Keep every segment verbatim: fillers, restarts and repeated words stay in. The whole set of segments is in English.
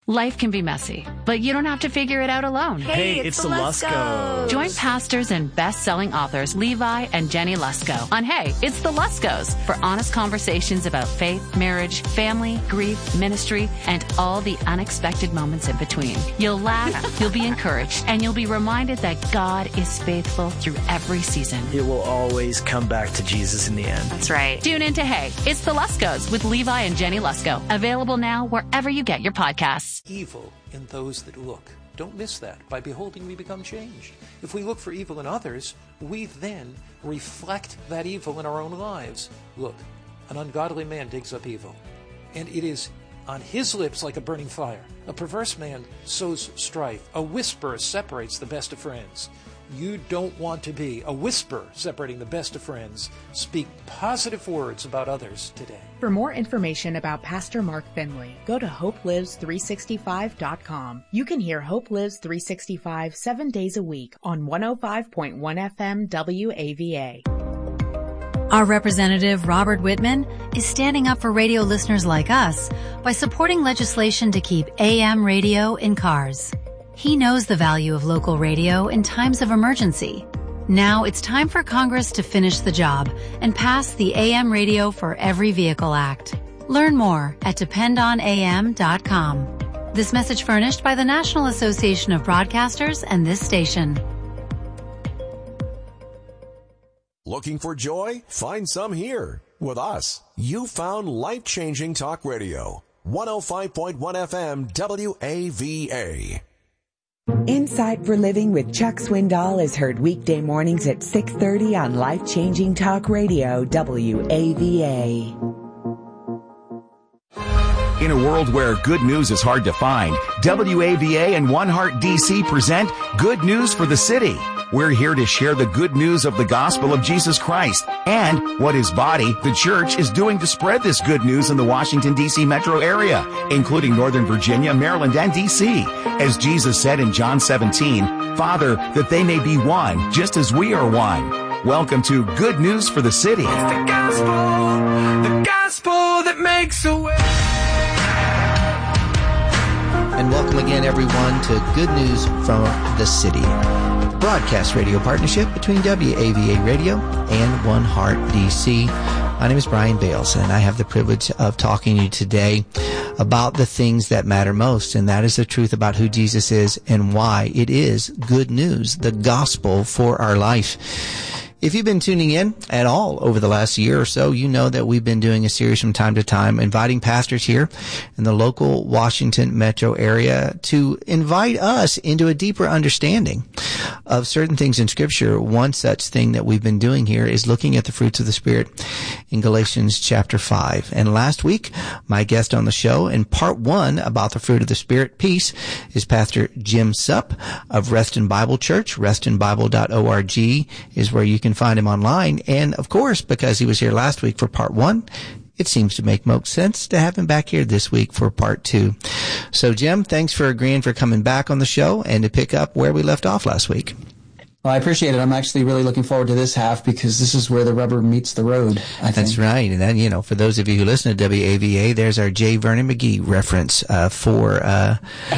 Life can be messy, but you don't have to figure it out alone. Hey, hey it's, it's the Luskos. Join pastors and best-selling authors Levi and Jenny Lusko on Hey, It's the Luskos for honest conversations about faith, marriage, family, grief, ministry, and all the unexpected moments in between. You'll laugh, you'll be encouraged, and you'll be reminded that God is faithful through every season. It will always come back to Jesus in the end. That's right. Tune in to Hey, It's the Luskos with Levi and Jenny Lusko. Available now wherever you get your podcasts. Evil in those that look. Don't miss that. By beholding, we become changed. If we look for evil in others, we then reflect that evil in our own lives. Look, an ungodly man digs up evil, and it is on his lips like a burning fire. A perverse man sows strife. A whisper separates the best of friends. You don't want to be a whisper separating the best of friends. Speak positive words about others today. For more information about Pastor Mark Finley, go to hope lives three sixty-five dot com. You can hear Hope Lives three sixty-five seven days a week on one oh five point one F M W A V A. Our representative, Robert Whitman, is standing up for radio listeners like us by supporting legislation to keep A M radio in cars. He knows the value of local radio in times of emergency. Now it's time for Congress to finish the job and pass the A M Radio for Every Vehicle Act. Learn more at depend on A M dot com. This message furnished by the National Association of Broadcasters and this station. Looking for joy? Find some here. With us, you found life-changing talk radio. one oh five point one F M W A V A. Insight for Living with Chuck Swindoll is heard weekday mornings at six thirty on Life Changing Talk Radio, W A V A. In a world where good news is hard to find, W A V A and One Heart D C present Good News for the City. We're here to share the good news of the gospel of Jesus Christ and what his body, the church, is doing to spread this good news in the Washington, D C metro area, including Northern Virginia, Maryland, and D C. As Jesus said in John seventeen, Father, that they may be one, just as we are one. Welcome to Good News for the City. It's the gospel, the gospel that makes a way. And welcome again, everyone, to Good News from the City, broadcast radio partnership between W A V A Radio and One Heart D C. My name is Brian Bales, and I have the privilege of talking to you today about the things that matter most, and that is the truth about who Jesus is and why it is good news, the gospel for our life. If you've been tuning in at all over the last year or so, you know that we've been doing a series from time to time, inviting pastors here in the local Washington metro area to invite us into a deeper understanding of certain things in Scripture. One such thing that we've been doing here is looking at the fruits of the Spirit in Galatians chapter five. And last week, my guest on the show in part one about the fruit of the Spirit, peace, is Pastor Jim Supp of Reston Bible Church. reston bible dot org is where you can find him online. And of course, because he was here last week for part one, it seems to make most sense to have him back here this week for part two. So Jim, thanks for agreeing for coming back on the show and to pick up where we left off last week. Well, I appreciate it. I'm actually really looking forward to this half because this is where the rubber meets the road, I think. That's right. And then, you know, for those of you who listen to W A V A, there's our J. Vernon McGee reference uh, for uh,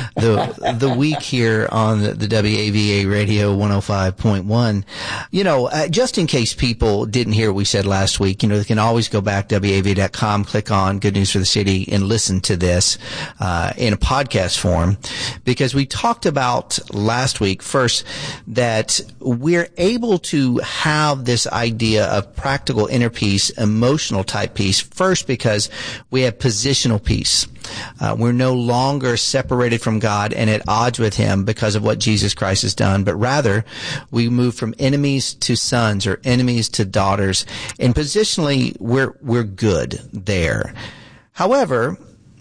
the the week here on the, the W A V A Radio one oh five point one. You know, uh, just in case people didn't hear what we said last week, you know, they can always go back to W A V A dot com, click on Good News for the City, and listen to this uh, in a podcast form, because we talked about last week, first, that we're able to have this idea of practical inner peace, emotional type peace, first because we have positional peace. Uh, we're no longer separated from God and at odds with him because of what Jesus Christ has done, but rather we move from enemies to sons or enemies to daughters, and positionally we're we're good there. However,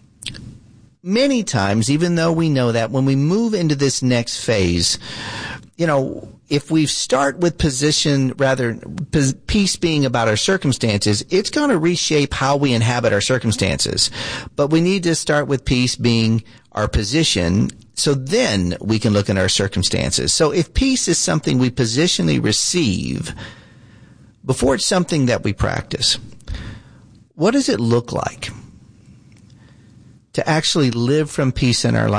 many times, even though we know that, when we move into this next phase, you know, if we start with position, rather, peace being about our circumstances, it's going to reshape how we inhabit our circumstances. But we need to start with peace being our position, so then we can look at our circumstances. So if peace is something we positionally receive before it's something that we practice, what does it look like to actually live from peace in our life?